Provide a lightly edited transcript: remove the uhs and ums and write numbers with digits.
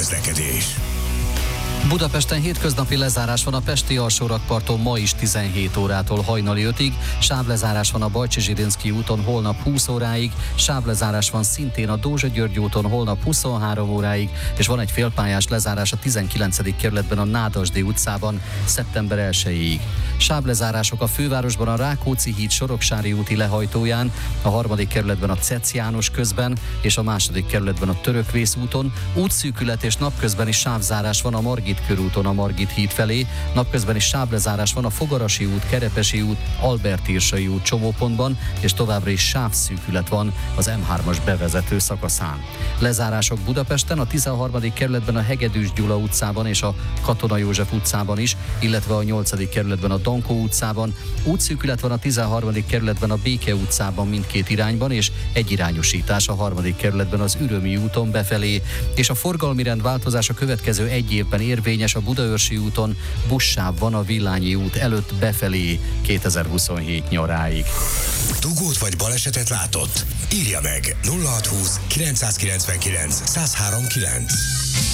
közlekedés. Budapesten hétköznapi lezárás van a pesti alsórakparton ma is 17 órától hajnali 5-ig, sávlezárás van a Bajcsy-Zsirinszky úton holnap 20 óráig, sávlezárás van szintén a Dózsa-György úton holnap 23 óráig, és van egy félpályás lezárás a 19. kerületben a Nádasdy utcában szeptember 1-ig. Sávlezárások a fővárosban a Rákóczi híd Soroksári úti lehajtóján, a 3. kerületben a Cec János közben és a 2. kerületben a Törökvész úton, útszűkület és napközbeni sávzárás van a Margit körúton a Margit híd felé, napközben is sávlezárás van a Fogarasi út, Kerepesi út, Albert-Irsai út csomópontban, és továbbra is sávszűkület van az M3-as bevezető szakaszán. Lezárások Budapesten, a 13. kerületben a Hegedűs Gyula utcában és a Katona József utcában is, illetve a 8. kerületben a Dankó utcában. Útszűkület van a 13. kerületben a Béke utcában mindkét irányban, és egyirányosítás a 3. kerületben az Ürömi úton befelé, és a forgalmi rendváltozás a következő egy évben érvényes a Budaörsi úton, buszsáv van a Villányi út előtt befelé 2027 nyaráig. Dugót vagy balesetet látott? Írja meg 0620 999 1039.